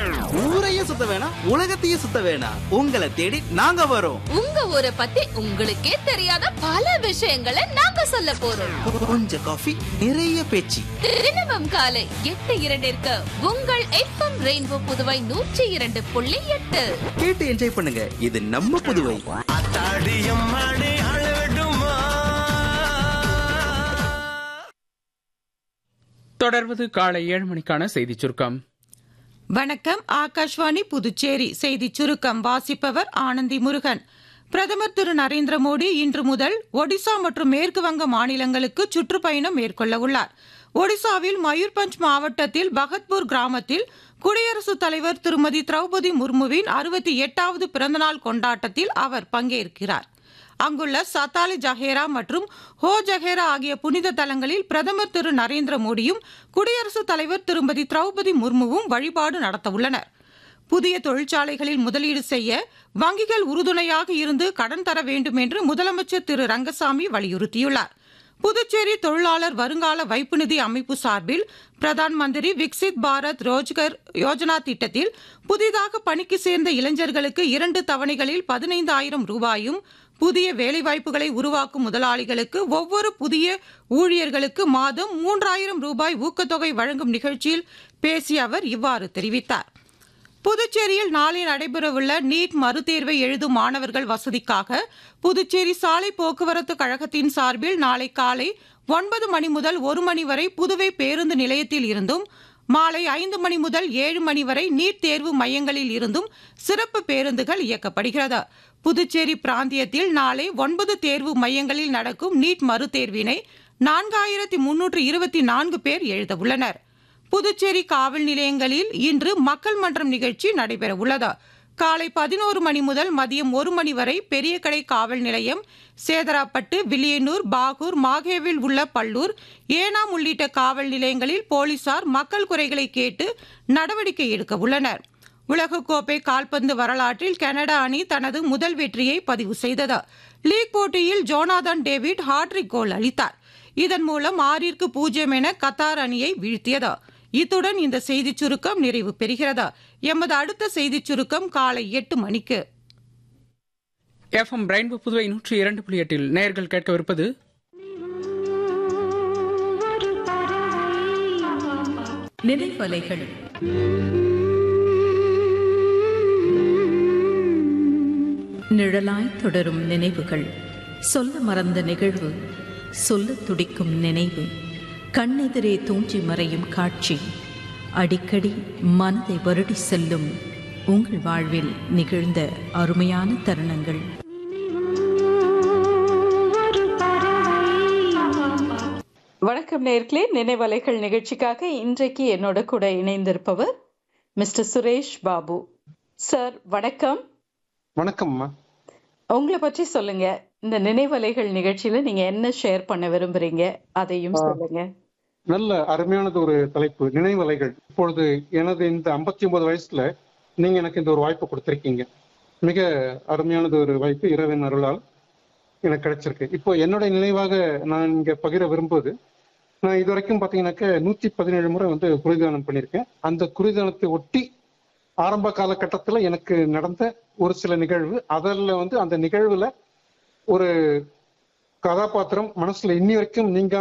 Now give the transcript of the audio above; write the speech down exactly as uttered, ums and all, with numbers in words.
ஊரையே சுத்த வேணாம், உலகத்தையே சுத்த வேணாம், உங்களை தேடி நாங்க வரோம். உங்க ஊரை பத்தி உங்களுக்கே தெரியாத பல விஷயங்களை நாங்க சொல்ல போறோம். கொஞ்சம் காஃபி, நிறைய பேச்சு. தினமும் காலை எட்டு இரண்டிற்கு உங்கள் எஃப்எம் ரெயின்போ புதுவை நூற்றி இரண்டு புள்ளி எட்டு கேட்டு என்ஜாய் பண்ணுங்க. இது நம்ம புதுவை. தொடர்வது காலை ஏழு மணிக்கான செய்தி சுருக்கம். வணக்கம். ஆகாஷ்வாணி புதுச்சேரி செய்தி சுருக்கம் வாசிப்பவர் ஆனந்தி முருகன். பிரதமர் திரு நரேந்திர மோடி இன்று முதல் ஒடிசா மற்றும் மேற்கு வங்க மாநிலங்களுக்கு சுற்றுப்பயணம் மேற்கொள்ள உள்ளார். ஒடிசாவில் மயூர்பஞ்ச் மாவட்டத்தில் பகத்பூர் கிராமத்தில் குடியரசுத் தலைவர் திருமதி திரௌபதி முர்முவின் அறுபத்தி எட்டாவது பிறந்தநாள் கொண்டாட்டத்தில் அவர் பங்கேற்கிறார். அங்குள்ள சத்தாலி ஜஹேரா மற்றும் ஹோ ஜஹேரா ஆகிய புனித தலங்களில் பிரதமர் திரு நரேந்திர மோடியும் குடியரசுத் தலைவர் திருமதி திரௌபதி முர்முவும் வழிபாடு நடத்தவுள்ளனர். புதிய தொழிற்சாலைகளில் முதலீடு செய்ய வங்கிகள் உறுதுணையாக இருந்து கடன் தர வேண்டும் என்று முதலமைச்சர் திரு ரங்கசாமி வலியுறுத்தியுள்ளார். புதுச்சேரி தொழிலாளர் வருங்கால வைப்பு நிதி அமைப்பு சார்பில் பிரதான் மந்திரி விக்சித் பாரத் ரோஜ்கர் யோஜனா திட்டத்தில் புதிதாக பணிக்கு சேர்ந்த இளைஞர்களுக்கு இரண்டு தவணைகளில் பதினைந்தாயிரம் ரூபாயும், புதிய வேலைவாய்ப்புகளை உருவாக்கும் முதலாளிகளுக்கு ஒவ்வொரு புதிய ஊழியர்களுக்கு மாதம் மூன்றாயிரம் ரூபாய் ஊக்கத்தொகை வழங்கும் நிகழ்ச்சியில் பேசிய அவர் இவ்வாறு தெரிவித்தார். புதுச்சேரியில் நாளை நடைபெறவுள்ள நீட் மறுதேர்வை எழுதும் மாணவர்கள் வசதிக்காக புதுச்சேரி சாலை போக்குவரத்து கழகத்தின் சார்பில் நாளை காலை ஒன்பது மணி முதல் ஒரு மணி வரை புதுவை பேருந்து நிலையத்தில் இருந்தும், மாலை ஐந்து மணி முதல் ஏழு மணி வரை நீட் தேர்வு மையங்களில் இருந்தும் சிறப்பு பேருந்துகள் இயக்கப்படுகிறது. புதுச்சேரி பிராந்தியத்தில் நாளை ஒன்பது தேர்வு மையங்களில் நடக்கும் நீட் மறுதேர்வினை நான்காயிரத்தி முன்னூற்று இருபத்தி நான்கு பேர் எழுதவுள்ளனர். புதுச்சேரி காவல் நிலையங்களில் இன்று மக்கள் மன்றம் நிகழ்ச்சி நடைபெறவுள்ளது. காலை பதினோரு மணி முதல் மதியம் ஒரு மணி வரை பெரியகடை காவல் நிலையம், சேதராப்பட்டு, வில்லியனூர், பாகூர், மாகேவில் உள்ள பல்லூர், ஏனாம் உள்ளிட்ட காவல் நிலையங்களில் போலீசார் மக்கள் குறைகளை கேட்டு நடவடிக்கை எடுக்க உள்ளனர். உலகக்கோப்பை கால்பந்து வரலாற்றில் கனடா அணி தனது முதல் வெற்றியை பதிவு செய்தது. லீக் போட்டியில் ஜோனாதன் டேவிட் ஹாட்ரிக் கோல் அளித்தார். இதன் மூலம் ஆறிற்கு பூஜ்ஜியம் என கத்தார் அணியை வீழ்த்தியது. இத்துடன் இந்த செய்திச் சுருக்கம் நிறைவு பெறுகிறது. எமது அடுத்த செய்திச் சுருக்கம் காலை எட்டு மணிக்கு. எஃப்எம் ரெயின்போ புதுவை நூற்றி இரண்டு புள்ளி எட்டில் நேயர்கள் கேட்கவிருப்பது நினைவலைகள். நிழலாய் தொடரும் நினைவுகள், சொல்ல மறந்த நிகழ்வு, சொல்ல துடிக்கும் நினைவு, கண்ணெதிரே தூஞ்சி மறையும் காட்சி, அடிக்கடி மனதை வருடி செல்லும் உங்கள் வாழ்வில் நிகழ்ந்த அருமையான தருணங்கள். வணக்கம் நேயர்களே, நினைவலைகள் நிகழ்ச்சிக்காக இன்றைக்கு என்னோட கூட இணைந்திருப்பவர் மிஸ்டர் சுரேஷ் பாபு சார். வணக்கம். வணக்கம்மா. உங்களை பற்றி சொல்லுங்க. இந்த நினைவலைகள் நிகழ்ச்சியில நீங்க என்ன ஷேர் பண்ண விரும்புறீங்க அதையும் சொல்லுங்க. நல்ல அருமையானது ஒரு தலைப்பு, நினைவலைகள். இப்பொழுது எனது இந்த ஐம்பத்தி ஒன்பது வயசுல நீங்க எனக்கு இந்த ஒரு வாய்ப்பு கொடுத்திருக்கீங்க. மிக அருமையானது ஒரு வாய்ப்பு, இரவின் அருளால் எனக்கு கிடைச்சிருக்கு. இப்போ என்னோட நினைவாக நான் இங்க பகிர விரும்புவது, நான் இது வரைக்கும் பாத்தீங்கன்னாக்க நூத்தி பதினேழு முறை வந்து குருதிதானம் பண்ணியிருக்கேன். அந்த குருதிதானத்தை ஒட்டி ஆரம்ப காலகட்டத்துல எனக்கு நடந்த ஒரு சில நிகழ்வு, அதில் வந்து அந்த நிகழ்வுல ஒரு கதாபாத்திரம் மனசுல இன்னி வரைக்கும் நீங்க